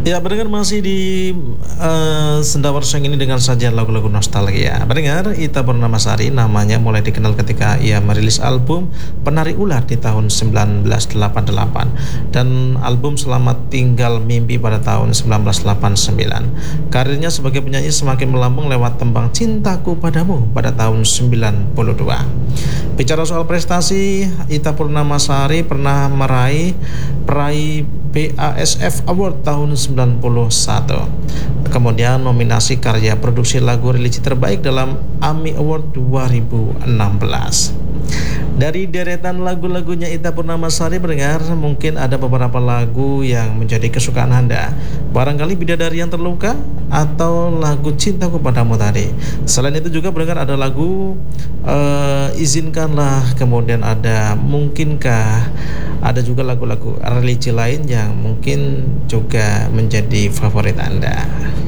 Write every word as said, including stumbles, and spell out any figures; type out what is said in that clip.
Ya, pendengar masih di uh, Senda Warseng ini dengan saja lagu-lagu nostalgia. Pendengar, Ita Purnamasari namanya mulai dikenal ketika ia merilis album Penari Ular di tahun sembilan belas delapan puluh delapan dan album Selamat Tinggal Mimpi pada tahun sembilan belas delapan puluh sembilan. Karirnya sebagai penyanyi semakin melambung lewat tembang Cintaku Padamu pada tahun sembilan puluh dua. Bicara soal prestasi, Ita Purnamasari pernah meraih peraih B A S F Award tahun sembilan puluh satu. Kemudian nominasi karya produksi lagu religi terbaik dalam AMI Award dua ribu enam belas. Dari deretan lagu-lagunya Ita Purnamasari, pendengar, mungkin ada beberapa lagu yang menjadi kesukaan Anda. Barangkali Bidadari Yang Terluka atau lagu Cintaku Padamu tadi. Selain itu juga pendengar ada lagu uh, Izinkanlah, kemudian ada Mungkinkah, ada juga lagu-lagu religi lain yang mungkin juga menjadi favorit Anda.